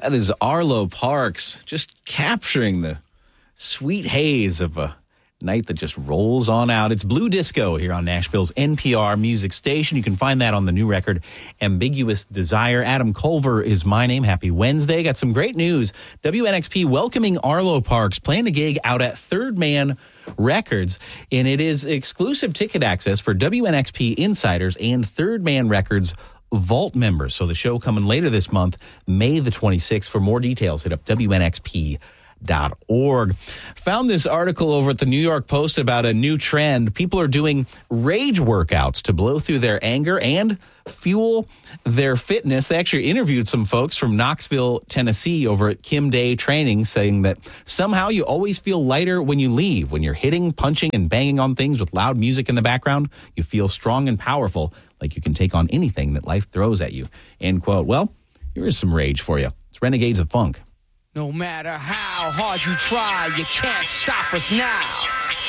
That is Arlo Parks, just capturing the sweet haze of a night that just rolls on out. It's Blue Disco here on Nashville's NPR music station. You can find that on the new record, Ambiguous Desire. Adam Culver is my name. Happy Wednesday. Got some great news. WNXP welcoming Arlo Parks, playing a gig out at Third Man Records, and it is exclusive ticket access for WNXP insiders and Third Man Records Vault members. So the show coming later this month, May the 26th. For more details, hit up WNXP.org. Found this article over at the New York Post about a new trend. People are doing rage workouts to blow through their anger and fuel their fitness. They actually interviewed some folks from Knoxville, Tennessee over at Kim Day Training, saying that somehow you always feel lighter when you leave. When you're hitting, punching, and banging on things with loud music in the background, you feel strong and powerful, like you can take on anything that life throws at you. End quote. Well, here is some rage for you. It's Renegades of Funk. No matter how hard you try, you can't stop us now.